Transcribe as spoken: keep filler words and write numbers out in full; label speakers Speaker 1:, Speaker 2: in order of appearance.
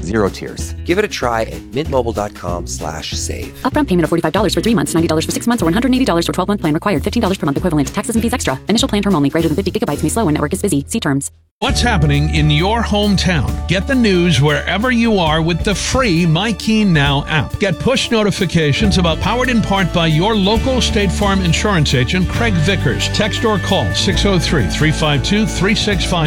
Speaker 1: zero tiers.
Speaker 2: Give it a try at mintmobile.com slash save.
Speaker 3: Upfront payment of forty-five dollars for three months, ninety dollars for six months, or one hundred eighty dollars for twelve-month plan required. fifteen dollars per month equivalent. Taxes and fees extra. Initial plan term only. Greater than fifty gigabytes may slow when network is busy. See terms.
Speaker 4: What's happening in your hometown? Get the news wherever you are with the free MyKey Now app. Get push notifications about Powered in Part by your local State Farm insurance agent, Craig Vickers. Text or call six oh three, three five two, three six five